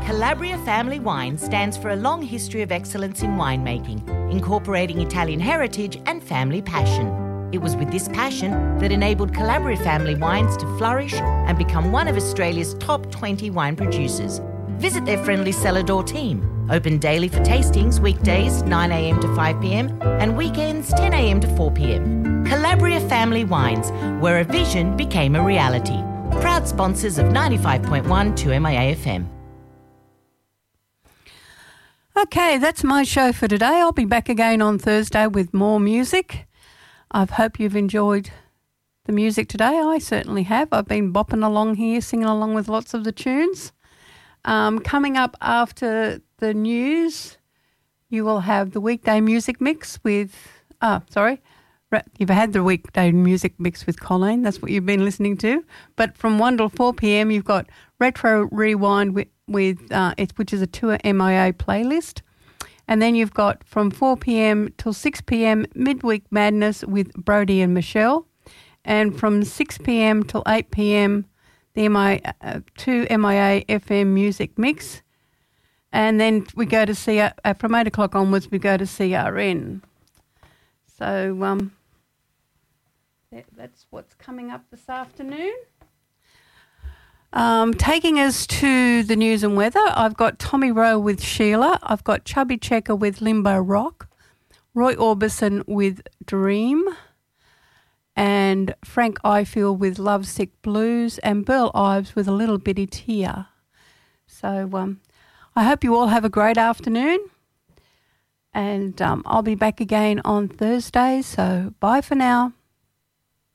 Calabria Family Wine stands for a long history of excellence in winemaking, incorporating Italian heritage and family passion. It was with this passion that enabled Calabria Family Wines to flourish and become one of Australia's top 20 wine producers. Visit their friendly cellar door team. Open daily for tastings, weekdays 9 a.m. to 5 p.m. and weekends 10 a.m. to 4 p.m. Calabria Family Wines, where a vision became a reality. Proud sponsors of 95.1 2MIA FM. Okay, that's my show for today. I'll be back again on Thursday with more music. I hope you've enjoyed the music today. I certainly have. I've been bopping along here, singing along with lots of the tunes. Coming up after the news, you will have the weekday music mix with... You've had the weekday music mix with Colleen. That's what you've been listening to. But from 1 till 4 p.m, you've got Retro Rewind which is a Tour MIA playlist. And then you've got from 4 p.m. till 6 p.m, Midweek Madness with Brody and Michelle. And from 6 p.m. till 8 p.m, the two MIA FM music mix. And then we go to from 8 o'clock onwards, we go to CRN. So that's what's coming up this afternoon. Taking us to the news and weather, I've got Tommy Rowe with Sheila. I've got Chubby Checker with Limbo Rock, Roy Orbison with Dream, and Frank Ifield with Lovesick Blues, and Burl Ives with A Little Bitty Tear. So I hope you all have a great afternoon, and I'll be back again on Thursday, so bye for now.